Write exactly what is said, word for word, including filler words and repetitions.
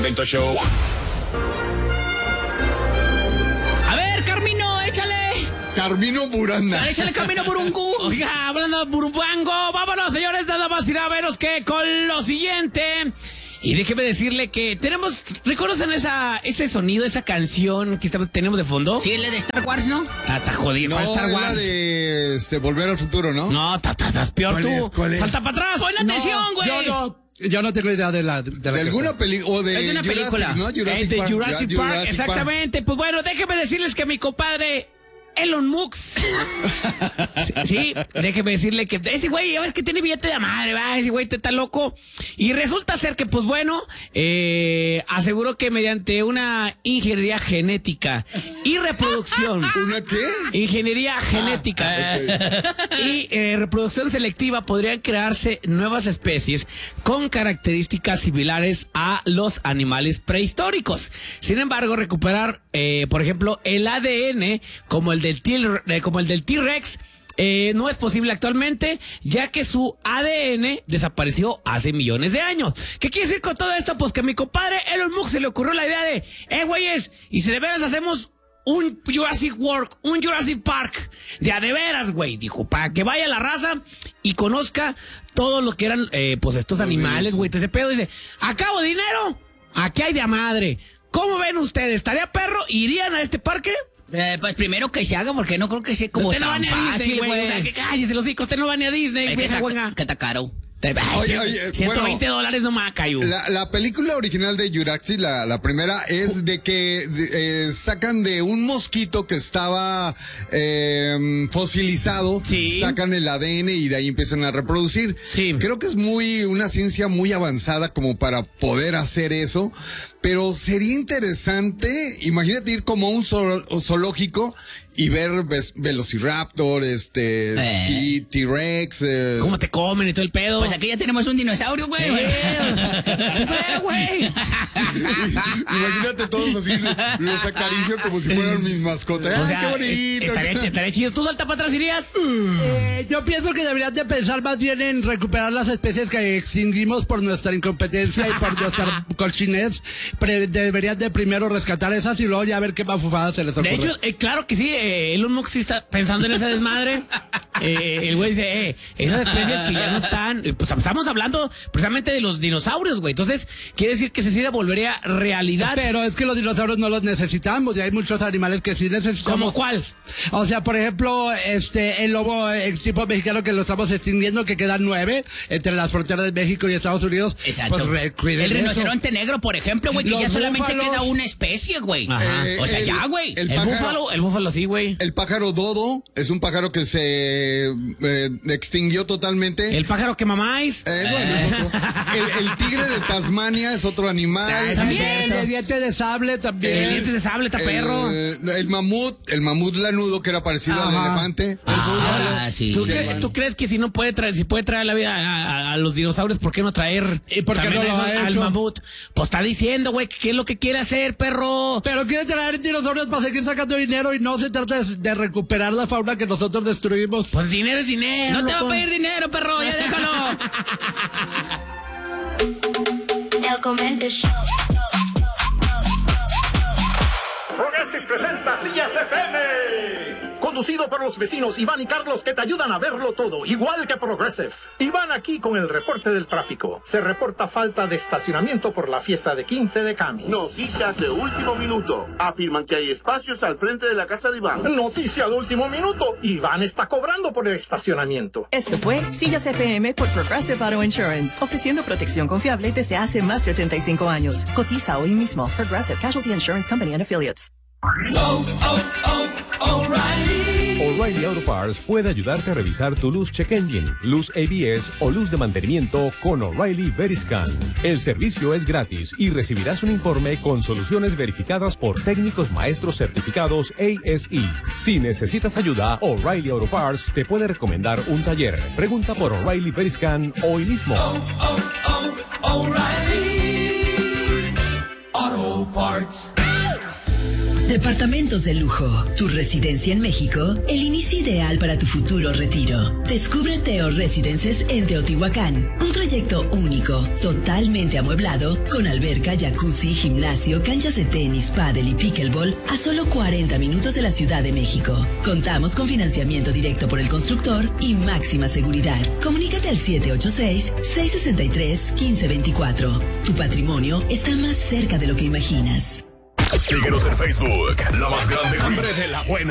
Vento Show. A ver, Carmino, échale. Carmino Buranda. Échale Carmino Burungu. Oiga, hablando de Burumbango, vámonos, señores, nada más ir a veros que con lo siguiente. Y déjeme decirle que tenemos, ¿reconocen esa, ese sonido, esa canción que está, tenemos de fondo? Sí, el de Star Wars, ¿no? Está, está jodido, No, Star es Wars. la de este, Volver al Futuro, ¿no? No, está, está, estás peor ¿Cuál tú. es? ¿Cuál es? Salta para atrás. Pon atención, güey. Yo no, yo no tengo idea de la... De, la De alguna película, o de Es de una Jurassic, película. ¿no? Jurassic Es de Park. Jurassic Ya, Park, Jurassic Park. exactamente. Pues bueno, déjeme decirles que mi compadre Elon Musk. sí, sí, déjeme decirle que ese güey, ya ves que tiene billete de madre, va, ese güey te está loco. Y resulta ser que, pues bueno, eh, aseguró que mediante una ingeniería genética y reproducción. ¿Una qué? Ingeniería genética Ah, y eh, reproducción selectiva podrían crearse nuevas especies con características similares a los animales prehistóricos. Sin embargo, recuperar, eh, por ejemplo, el A D N como el del T- eh, como el del T-Rex eh, no es posible actualmente, ya que su A D N desapareció hace millones de años. ¿Qué quiere decir con todo esto? Pues que a mi compadre Elon Musk se le ocurrió la idea de, eh, güeyes, y si de veras hacemos un Jurassic World, un Jurassic Park, de a de veras, güey, dijo, para que vaya la raza y conozca todo lo que eran, eh, pues estos animales, güey, todo ese pedo. Dice, acabo dinero, aquí hay de a madre. ¿Cómo ven ustedes? ¿Estaría perro? ¿Irían a este parque? Eh, pues primero que se haga, porque no creo que sea como Usted no va tan ni a Disney, fácil, güey. O sea, güey. que cállese los hijos, usted no va ni a Disney, Es que vieja está, güenga. que está caro. Ay, Oye, cien- oye, ciento veinte bueno, dólares nomás, Cayu. La, la película original de Jurassic, la, la primera, es de que de, eh, sacan de un mosquito que estaba eh, fosilizado, Sí. sacan el A D N y de ahí empiezan a reproducir. Sí. Creo que es muy una ciencia muy avanzada como para poder hacer eso, pero sería interesante, imagínate ir como a un zool- zoológico y ver ves, Velociraptor, este, Eh. T- T-Rex. Eh, ¿Cómo te comen y todo el pedo? Pues aquí ya tenemos un dinosaurio, güey. Eh, ¿qué pedo, güey? Imagínate todos así, los acaricio como si fueran mis mascotas. O ¡Ay, sea, qué bonito! estaría, estaría chido. ¿Tú salta para atrás irías? Eh, yo pienso que deberían de pensar más bien en recuperar las especies que extinguimos por nuestra incompetencia y por nuestra cochinez. Pre- deberían de primero rescatar esas y luego ya ver qué mafufadas se les ocurre. De hecho, eh, claro que sí, eh, Elon Musk sí está pensando en esa desmadre. Eh, el güey dice, eh, esas especies que ya no están, eh, pues estamos hablando precisamente de los dinosaurios, güey. Entonces, quiere decir que se sí volvería realidad. Pero es que los dinosaurios no los necesitamos y hay muchos animales que sí necesitamos. ¿Cómo cuál? O sea, por ejemplo, este, el lobo el tipo mexicano que lo estamos extinguiendo, que quedan nueve entre las fronteras de México y Estados Unidos. Exacto. Pues re- cuiden el eso. rinoceronte negro, por ejemplo, güey, que Los ya solamente búfalos. queda una especie, güey. Ajá. Eh, O sea, el- ya, güey. el El, pájaro- búfalo, el búfalo sí, güey. El pájaro dodo es un pájaro que se eh, extinguió totalmente. El pájaro que mamáis. Eh, bueno, es otro. El, el tigre de Tasmania es otro animal. Ah, También cierto. el de diente de sable también. El diente de sable está perro. El, el mamut, el mamut lanudo que era parecido al Ajá. elefante. Ah, sí. ¿Tú, sí. cre- tú crees que si no puede traer, si puede traer la vida a, a- a los dinosaurios, ¿por qué no traer ¿Y por qué también no lo eso ha al hecho? mamut? Pues está diciendo, güey, que qué es lo que quiere hacer, perro. Pero quiere traer dinosaurios para seguir sacando dinero y no se trata de, de recuperar la fauna que nosotros destruimos. Pues dinero es dinero. No te va a loco. pedir dinero, perro, ya déjalo. El Comento Show. Progressive presenta Sillas F M. Conducido por los vecinos Iván y Carlos, que te ayudan a verlo todo, igual que Progressive. Iván aquí con el reporte del tráfico. Se reporta falta de estacionamiento por la fiesta de quince de Cami. Noticias de último minuto. Afirman que hay espacios al frente de la casa de Iván. Noticia de último minuto. Iván está cobrando por el estacionamiento. Esto fue Sillas F M por Progressive Auto Insurance, ofreciendo protección confiable desde hace más de ochenta y cinco años. Cotiza hoy mismo. Progressive Casualty Insurance Company and Affiliates. O'Reilly Auto Parts puede ayudarte a revisar tu luz check engine, luz A B S o luz de mantenimiento con O'Reilly Veriscan. El servicio es gratis y recibirás un informe con soluciones verificadas por técnicos maestros certificados A S E. Si necesitas ayuda, O'Reilly Auto Parts te puede recomendar un taller. Pregunta por O'Reilly Veriscan hoy mismo. Departamentos de lujo, tu residencia en México, el inicio ideal para tu futuro retiro. Descubre Teo Residences en Teotihuacán, un trayecto único, totalmente amueblado, con alberca, jacuzzi, gimnasio, canchas de tenis, pádel y pickleball a solo cuarenta minutos de la Ciudad de México. Contamos con financiamiento directo por el constructor y máxima seguridad. Comunícate al siete ocho seis, seis seis tres, uno cinco dos cuatro. Tu patrimonio está más cerca de lo que imaginas. Síguenos en Facebook, La Más Grande. Hambre de la buena.